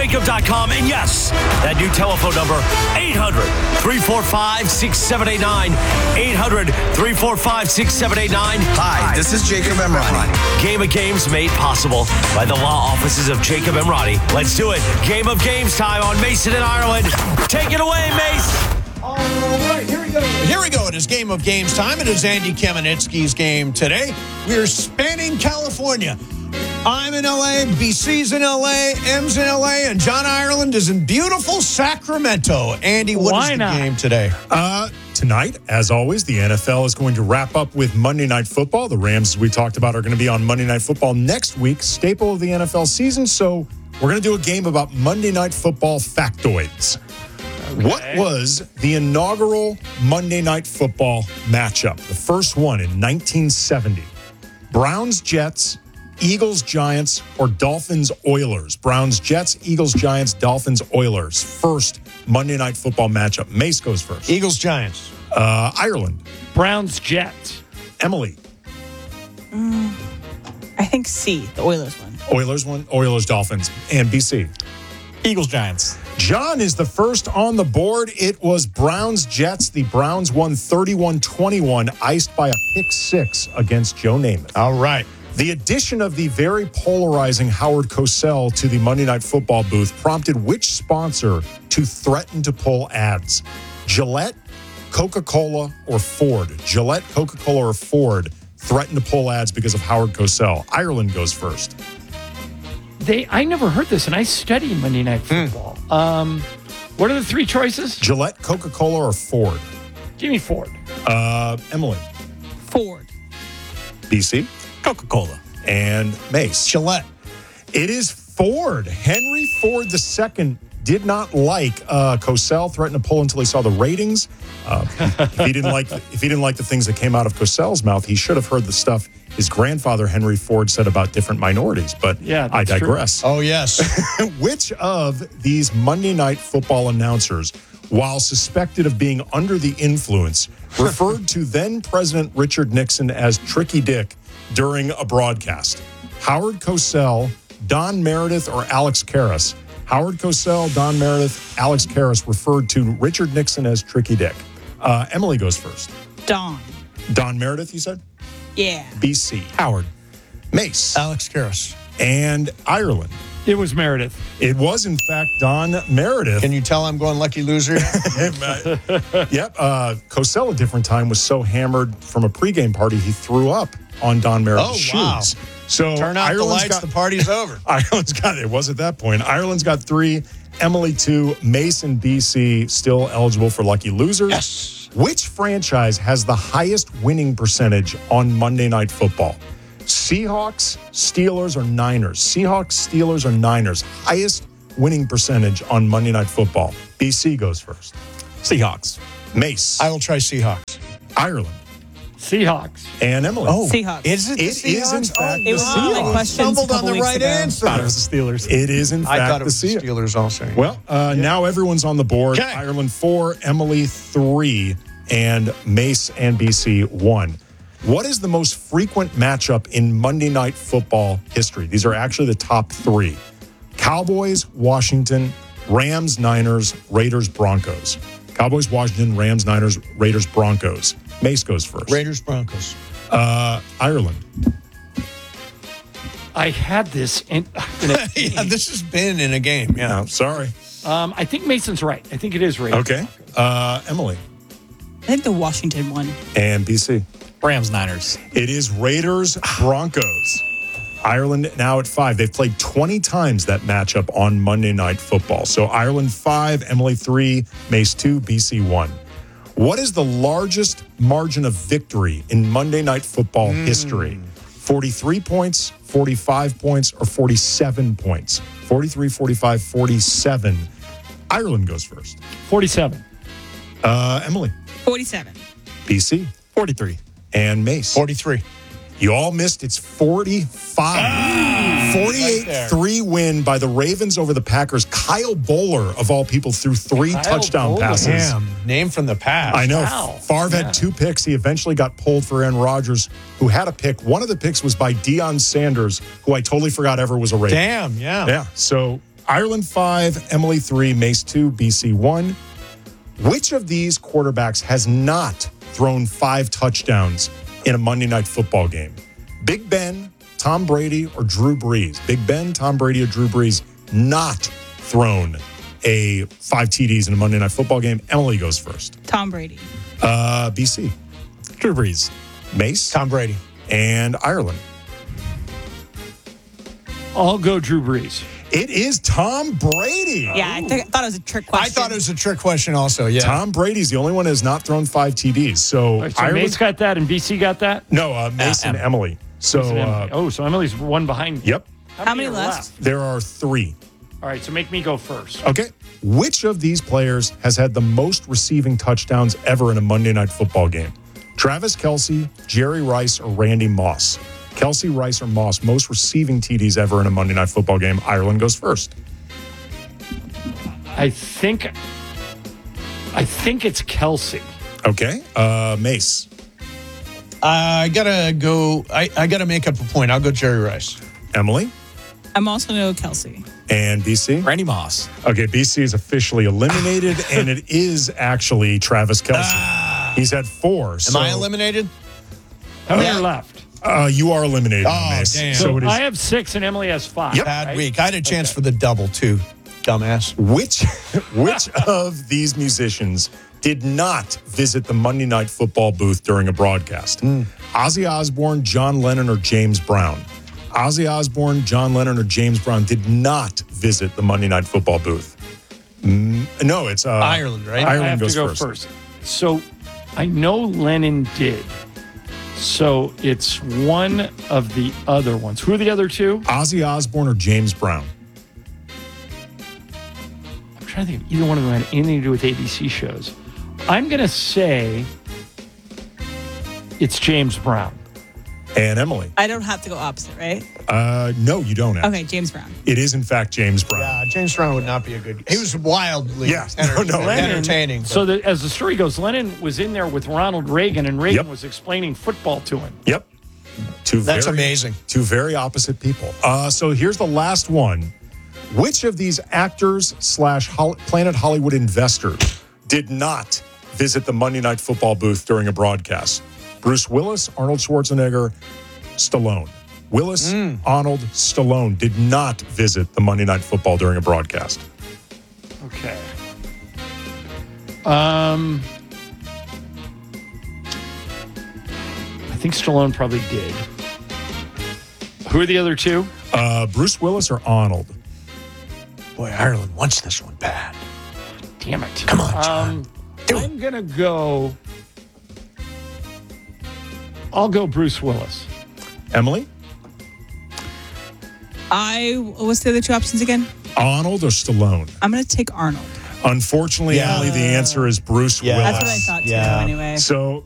jacob.com. And yes, that new telephone number, 800-345-6789. 800-345-6789. Hi, this is Jacob and Ronnie. Game of Games made possible by the law offices of Jacob and Ronnie. Let's do it. Game of Games time on Mason and Ireland. Take it away, Mace. All right, here we go. Here we go. It is Game of Games time. It is Andy Kamenetsky's game today. We are spanning California. I'm in L.A., BC's in L.A., M's in L.A., and John Ireland is in beautiful Sacramento. Andy, what is the game today? Tonight, as always, the NFL is going to wrap up with Monday Night Football. The Rams, as we talked about, are going to be on Monday Night Football next week, staple of the NFL season. So we're going to do a game about Monday Night Football factoids. Okay. What was the inaugural Monday Night Football matchup? The first one in 1970. Browns-Jets, Eagles-Giants, or Dolphins-Oilers? Browns-Jets, Eagles-Giants, Dolphins-Oilers. First Monday Night Football matchup. Mace goes first. Eagles-Giants. Ireland. Browns-Jets. Emily. I think C, the Oilers one. Oilers one. Oilers-Dolphins. And BC. Eagles-Giants. John is the first on the board. It was Browns-Jets. The Browns won 31-21, iced by a pick six against Joe Namath. All right. The addition of the very polarizing Howard Cosell to the Monday Night Football booth prompted which sponsor to threaten to pull ads? Gillette, Coca-Cola, or Ford? Gillette, Coca-Cola, or Ford threatened to pull ads because of Howard Cosell. Ireland goes first. I never heard this, and I study Monday Night Football. What are the three choices? Gillette, Coca-Cola, or Ford? Give me Ford. Emily. Ford. BC. Coca-Cola. And Mace. Gillette. It is Ford. Henry Ford II did not like Cosell, threatened to pull until he saw the ratings. If he didn't like the things that came out of Cosell's mouth, he should have heard the stuff his grandfather Henry Ford said about different minorities. But yeah, I digress. True. Oh, yes. Which of these Monday Night Football announcers, while suspected of being under the influence, referred to then President Richard Nixon as Tricky Dick during a broadcast? Howard Cosell, Don Meredith, or Alex Karras? Howard Cosell, Don Meredith, Alex Karras referred to Richard Nixon as Tricky Dick. Emily goes first. Don. Don Meredith, you said? Yeah. BC. Howard. Mace. Alex Karras. And Ireland. It was Meredith. It was, in fact, Don Meredith. Can you tell I'm going lucky loser? Yep. Cosell, a different time, was so hammered from a pregame party, he threw up on Don Meredith's shoes. Wow. So turn out the lights, the party's over. Ireland's got, it was at that point. Ireland's got 3, Emily 2, Mace and BC still eligible for lucky losers. Yes. Which franchise has the highest winning percentage on Monday Night Football? Seahawks, Steelers, or Niners? Seahawks, Steelers, or Niners? Highest winning percentage on Monday Night Football. BC goes first. Seahawks. Mace. I will try Seahawks. Ireland. Seahawks. And Emily. Oh, Seahawks. Is it the Seahawks? It is, in fact, It was the one of my Seahawks. questions Stumbled a on couple the weeks right ago. answer. Thought it was the Steelers. It is, in fact, I thought it was the the Steelers also. Well, now everyone's on the board. Okay. Ireland 4, Emily 3, and Mace and BC 1. What is the most frequent matchup in Monday Night Football history? These are actually the top 3. Cowboys, Washington, Rams, Niners, Raiders, Broncos. Cowboys, Washington, Rams, Niners, Raiders, Broncos. Mace goes first. Raiders, Broncos. Ireland. I had this in Yeah, this has been in a game. Yeah. No, sorry. I think Mason's right. I think it is Raiders. Okay. Emily. I think the Washington one. And BC. Rams, Niners. It is Raiders, Broncos. Ireland now at 5. They've played 20 times that matchup on Monday Night Football. So Ireland 5, Emily 3, Mace 2, BC 1. What is the largest margin of victory in Monday Night Football history? 43 points, 45 points, or 47 points? 43, 45, 47. Ireland goes first. 47. Emily. 47. BC. 43. And Mace. 43. You all missed. It's 45. 48-3 win by the Ravens over the Packers. Kyle Bowler, of all people, threw 3 touchdown Bowler. passes. Damn. Name from the past. I know. Wow. Favre had 2 picks. He eventually got pulled for Aaron Rodgers, who had a pick. One of the picks was by Deion Sanders, who I totally forgot ever was a Raven. Damn, yeah. Yeah. So Ireland 5, Emily 3, Mace 2, BC 1. Which of these quarterbacks has not thrown 5 touchdowns in a Monday Night Football game? Big Ben, Tom Brady, or Drew Brees? Big Ben, Tom Brady, or Drew Brees not thrown 5 TDs in a Monday Night Football game? Emily goes first. Tom Brady. BC. Drew Brees. Mace. Tom Brady. And Ireland. I'll go Drew Brees. It is Tom Brady. Yeah, I thought it was a trick question. I thought it was a trick question also, yeah. Tom Brady's the only one who has not thrown 5 TDs. So, All right, so Mace got that and BC got that? No, Mace and Emily. So, Mace and Emily. So Emily's one behind. Yep. How many are left? There are 3. All right, so make me go first. Okay. Which of these players has had the most receiving touchdowns ever in a Monday Night Football game? Travis Kelce, Jerry Rice, or Randy Moss? Kelce, Rice, or Moss, most receiving TDs ever in a Monday Night Football game. Ireland goes first. I think it's Kelce. Okay. Mace. I gotta go. I gotta make up a point. I'll go Jerry Rice. Emily. I'm also going to go Kelsey. And BC. Randy Moss. Okay, BC is officially eliminated, and it is actually Travis Kelce. He's had 4. Am I eliminated? How many are left? You are eliminated, Oh, Mace. damn. So it is. I have 6 and Emily has 5. Yep. Bad right? week. I had a chance for the double, too, dumbass. Which of these musicians did not visit the Monday Night Football booth during a broadcast? Ozzy Osbourne, John Lennon, or James Brown? Ozzy Osbourne, John Lennon, or James Brown did not visit the Monday Night Football booth. No, it's Ireland, right? I Ireland have goes to go first. So I know Lennon did. So it's one of the other ones. Who are the other 2? Ozzy Osbourne or James Brown? I'm trying to think if either one of them had anything to do with ABC shows. I'm going to say it's James Brown. And Emily? I don't have to go opposite, right? No, you don't. Okay, James Brown. It is, in fact, James Brown. Yeah, James Brown would not be a good. He was wildly entertaining. So as the story goes, Lennon was in there with Ronald Reagan, and Reagan was explaining football to him. Yep. That's amazing. 2 very opposite people. So here's the last one. Which of these actors / Planet Hollywood investors did not visit the Monday Night Football booth during a broadcast? Bruce Willis, Arnold Schwarzenegger, Stallone. Willis, Arnold, Stallone did not visit the Monday Night Football during a broadcast. Okay. I think Stallone probably did. Who are the other 2? Bruce Willis or Arnold? Boy, Ireland wants this one bad. Damn it. Come on, John. I'm going to go. I'll go Bruce Willis. Emily? What's the other 2 options again? Arnold or Stallone? I'm going to take Arnold. Unfortunately, Emily, the answer is Bruce Willis. That's what I thought too, anyway. So